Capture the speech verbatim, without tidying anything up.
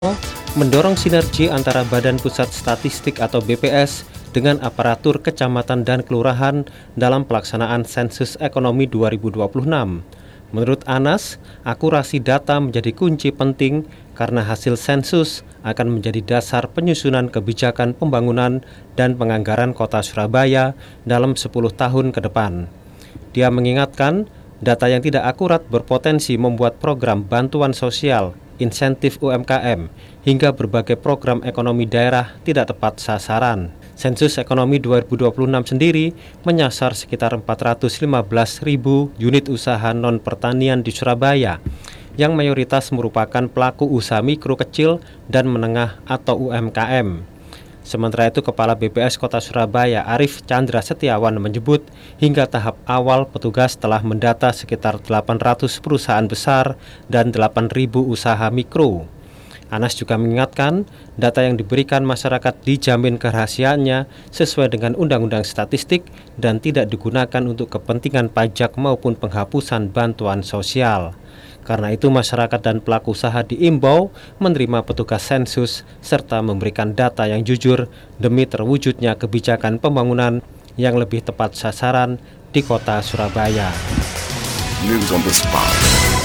mendorong sinergi antara Badan Pusat Statistik atau B P S dengan aparatur kecamatan dan kelurahan dalam pelaksanaan sensus ekonomi dua ribu dua puluh enam. Menurut Anas, akurasi data menjadi kunci penting karena hasil sensus akan menjadi dasar penyusunan kebijakan pembangunan dan penganggaran Kota Surabaya dalam sepuluh tahun ke depan. Dia mengingatkan, data yang tidak akurat berpotensi membuat program bantuan sosial, insentif U M K M, hingga berbagai program ekonomi daerah tidak tepat sasaran. Sensus ekonomi dua ribu dua puluh enam sendiri menyasar sekitar empat ratus lima belas ribu unit usaha non-pertanian di Surabaya, yang mayoritas merupakan pelaku usaha mikro kecil dan menengah atau U M K M. Sementara itu, Kepala B P S Kota Surabaya Arief Chandra Setiawan menyebut hingga tahap awal petugas telah mendata sekitar delapan ratus perusahaan besar dan delapan ribu usaha mikro. Anas juga mengingatkan, data yang diberikan masyarakat dijamin kerahasiaannya sesuai dengan Undang-Undang Statistik dan tidak digunakan untuk kepentingan pajak maupun penghapusan bantuan sosial. Karena itu masyarakat dan pelaku usaha diimbau menerima petugas sensus serta memberikan data yang jujur demi terwujudnya kebijakan pembangunan yang lebih tepat sasaran di Kota Surabaya. News on the spot.